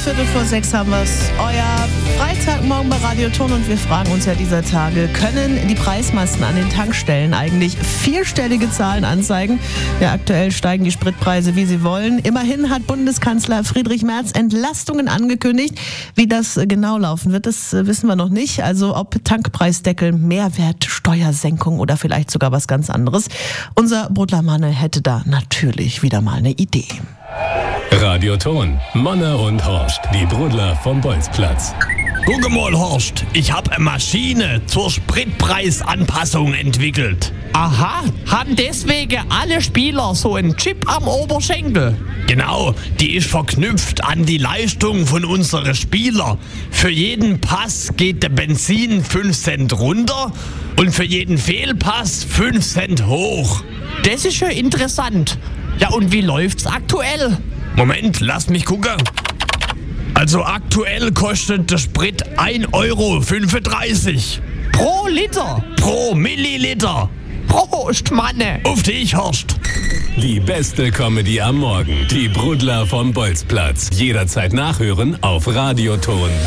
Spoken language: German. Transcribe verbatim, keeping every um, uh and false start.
Viertel vor sechs haben wir's. Euer Freitagmorgen bei Radio Ton und wir fragen uns ja dieser Tage, können die Preismasten an den Tankstellen eigentlich vierstellige Zahlen anzeigen? Ja, aktuell steigen die Spritpreise, wie sie wollen. Immerhin hat Bundeskanzler Friedrich Merz Entlastungen angekündigt. Wie das genau laufen wird, das wissen wir noch nicht. Also ob Tankpreisdeckel, Mehrwertsteuersenkung oder vielleicht sogar was ganz anderes. Unser Brotler-Manne hätte da natürlich wieder mal eine Idee. Radio Ton, Manne und Horst, die Brudler vom Bolzplatz. Guck mal, Horst, ich habe eine Maschine zur Spritpreisanpassung entwickelt. Aha, haben deswegen alle Spieler so einen Chip am Oberschenkel? Genau, die ist verknüpft an die Leistung von unseren Spielern. Für jeden Pass geht der Benzin fünf Cent runter und für jeden Fehlpass fünf Cent hoch. Das ist ja interessant. Ja, und wie läuft's aktuell? Moment, lass mich gucken. Also aktuell kostet der Sprit ein Euro fünfunddreißig. Pro Liter? Pro Milliliter. Prost, Manne. Auf dich, Horst. Die beste Comedy am Morgen. Die Brudler vom Bolzplatz. Jederzeit nachhören auf Radio Ton.